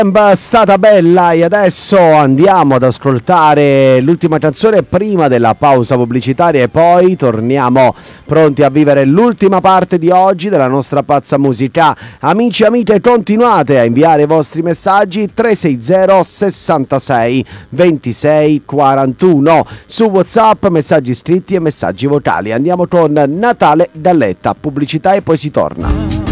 Stata bella e adesso andiamo ad ascoltare l'ultima canzone prima della pausa pubblicitaria e poi torniamo pronti a vivere l'ultima parte di oggi della nostra pazza musica. Amici e amiche, continuate a inviare i vostri messaggi 360 66 26 41 su WhatsApp, messaggi scritti e messaggi vocali. Andiamo con Natale Galletta, pubblicità e poi si torna.